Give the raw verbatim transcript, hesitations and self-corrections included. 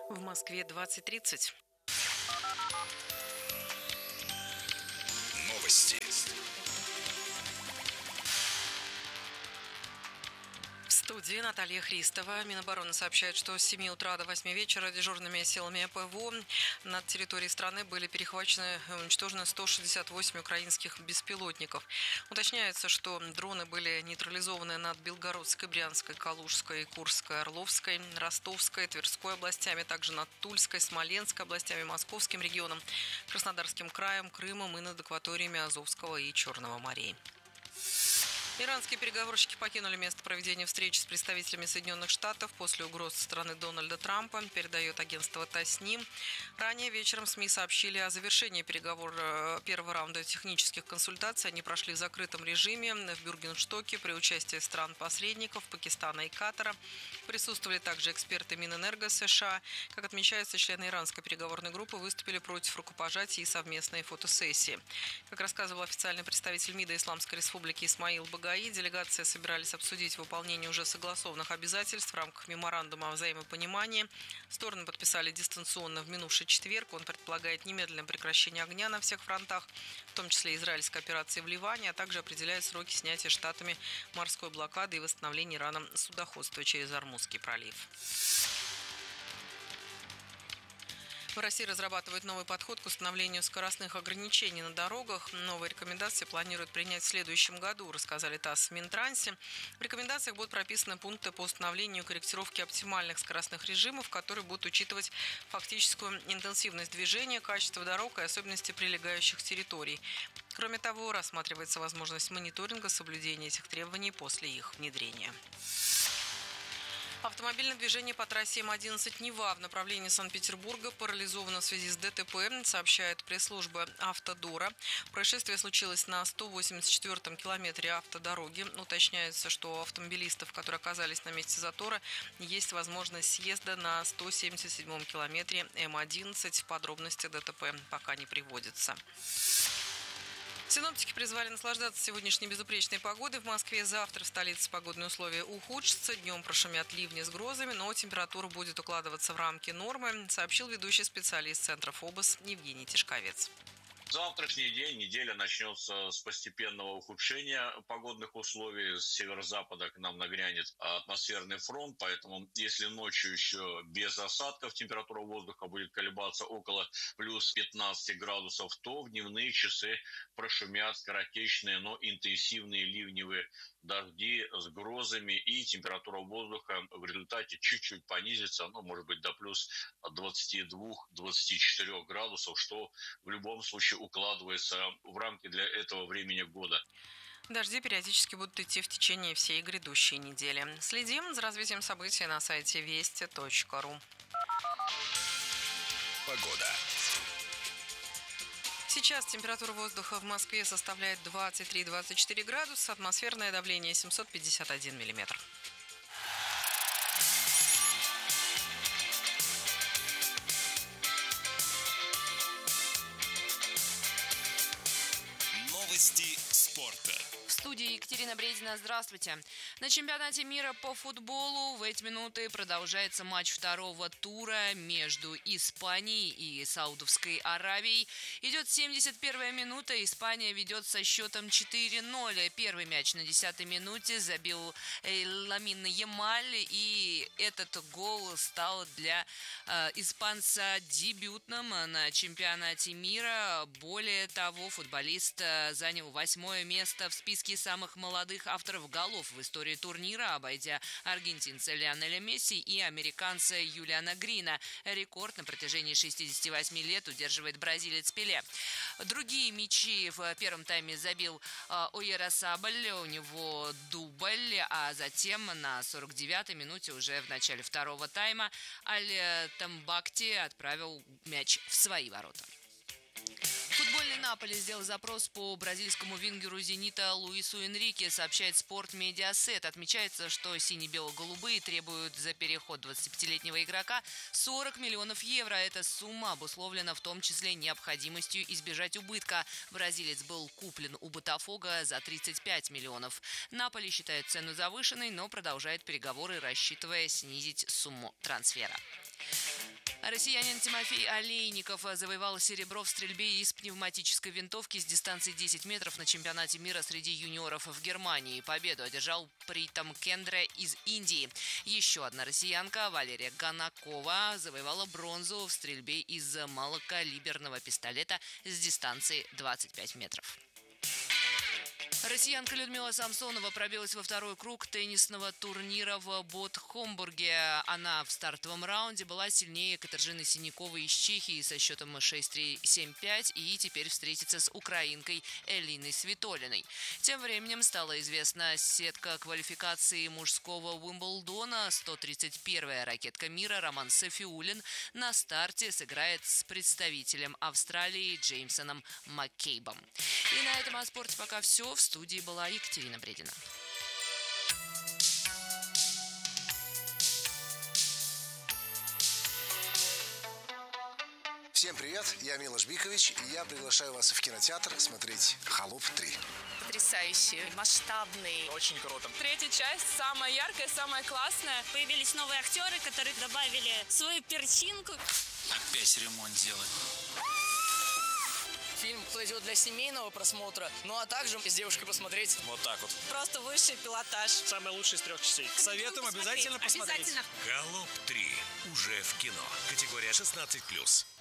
В Москве двадцать тридцать. Новости. В студии Наталья Христова. Минобороны сообщает, что с семи утра до восьми вечера дежурными силами ПВО над территорией страны были перехвачены и уничтожены сто шестьдесят восемь украинских беспилотников. Уточняется, что дроны были нейтрализованы над Белгородской, Брянской, Калужской, Курской, Орловской, Ростовской, Тверской областями, также над Тульской, Смоленской областями, Московским регионом, Краснодарским краем, Крымом и над акваториями Азовского и Черного морей. Иранские переговорщики покинули место проведения встречи с представителями Соединенных Штатов после угроз со стороны Дональда Трампа, передает агентство ТАСС-НИМ. Ранее вечером СМИ сообщили о завершении переговоров первого раунда технических консультаций. Они прошли в закрытом режиме в Бюргенстоке при участии стран-посредников Пакистана и Катара. Присутствовали также эксперты Минэнерго США. Как отмечается, члены иранской переговорной группы выступили против рукопожатий и совместной фотосессии. Как рассказывал официальный представитель МИДа Исламской Республики Исмаил Багаи, делегации собирались обсудить выполнение уже согласованных обязательств в рамках меморандума о взаимопонимании. Стороны подписали дистанционно в минувший четверг. Он предполагает немедленное прекращение огня на всех фронтах, в том числе израильской операции в Ливане, а также определяет сроки снятия штатами морской блокады и восстановления Ираном судоходства через Ормузский пролив. В России разрабатывают новый подход к установлению скоростных ограничений на дорогах. Новые рекомендации планируют принять в следующем году, рассказали ТАСС в Минтрансе. В рекомендациях будут прописаны пункты по установлению и корректировке оптимальных скоростных режимов, которые будут учитывать фактическую интенсивность движения, качество дорог и особенности прилегающих территорий. Кроме того, рассматривается возможность мониторинга соблюдения этих требований после их внедрения. Автомобильное движение по трассе М одиннадцать Нева в направлении Санкт-Петербурга парализовано в связи с ДТП, сообщает пресс-служба Автодора. Происшествие случилось на сто восемьдесят четвёртом километре автодороги. Уточняется, что у автомобилистов, которые оказались на месте затора, есть возможность съезда на сто семьдесят седьмом километре М одиннадцать. Подробности ДТП пока не приводятся. Синоптики призвали наслаждаться сегодняшней безупречной погодой. В Москве завтра в столице погодные условия ухудшатся. Днем прошумят ливни с грозами, но температура будет укладываться в рамки нормы, сообщил ведущий специалист Центра ФОБОС Евгений Тишковец. Завтрашний день, неделя начнется с постепенного ухудшения погодных условий. С северо-запада к нам нагрянет атмосферный фронт, поэтому если ночью еще без осадков температура воздуха будет колебаться около плюс пятнадцати градусов, то в дневные часы прошумят скоротечные, но интенсивные ливневые дожди с грозами, и температура воздуха в результате чуть-чуть понизится, ну, может быть, до плюс двадцати двух — двадцати четырёх градусов, что в любом случае укладывается в рамки для этого времени года. Дожди периодически будут идти в течение всей грядущей недели. Следим за развитием событий на сайте вести точка ру. Погода. Сейчас температура воздуха в Москве составляет двадцать три — двадцать четыре градуса, атмосферное давление семьсот пятьдесят один миллиметр. Новости спорта. В студии Екатерина Бредина. Здравствуйте. На чемпионате мира по футболу в эти минуты продолжается матч второго тура между Испанией и Саудовской Аравией. Идет семьдесят первая минута. Испания ведет со счетом четыре ноль. Первый мяч на десятой минуте забил Ламин Ямаль. И этот гол стал для э, испанца дебютным на чемпионате мира. Более того, футболист занял восьмое место в списке самых молодых авторов голов в истории турнира, обойдя аргентинца Лионеля Месси и американца Юлиана Грина. Рекорд на протяжении шестидесяти восьми лет удерживает бразилец Пеле. Другие мячи в первом тайме забил Ойярсабаль, у него дубль, а затем на сорок девятой минуте, уже в начале второго тайма, Аль-Тамбакти отправил мяч в свои ворота. Футбольный Наполи сделал запрос по бразильскому вингеру «Зенита» Луису Энрике, сообщает Спорт Медиасет. Отмечается, что сине-бело-голубые требуют за переход двадцатипятилетнего игрока сорок миллионов евро. Эта сумма обусловлена в том числе необходимостью избежать убытка. Бразилец был куплен у Ботафого за тридцать пять миллионов. Наполи считает цену завышенной, но продолжает переговоры, рассчитывая снизить сумму трансфера. Россиянин Тимофей Олейников завоевал серебро в стрельбе из пневматической винтовки с дистанции десять метров на чемпионате мира среди юниоров в Германии. Победу одержал Притам Кендре из Индии. Еще одна россиянка Валерия Ганакова завоевала бронзу в стрельбе из малокалиберного пистолета с дистанции двадцать пять метров. Россиянка Людмила Самсонова пробилась во второй круг теннисного турнира в Бад-Хомбурге. Она в стартовом раунде была сильнее Катержины Синяковой из Чехии со счетом шесть три семь пять и теперь встретится с украинкой Элиной Свитолиной. Тем временем стала известна сетка квалификации мужского Уимблдона. сто тридцать первая ракетка мира Роман Сафиуллин на старте сыграет с представителем Австралии Джеймсоном Маккейбом. И на этом о спорте пока все. В студии была Екатерина Бредина. Всем привет, я Милош Бикович, и я приглашаю вас в кинотеатр смотреть «Холоп три». Потрясающий, масштабный. Очень круто. Третья часть самая яркая, самая классная. Появились новые актеры, которые добавили свою перчинку. Опять ремонт делать. Фильм подойдет для семейного просмотра, ну а также с девушкой посмотреть. Вот так вот. Просто высший пилотаж. Самый лучший из трех частей. Советуем обязательно посмотреть. Обязательно. «Холоп три» уже в кино. Категория шестнадцать плюс.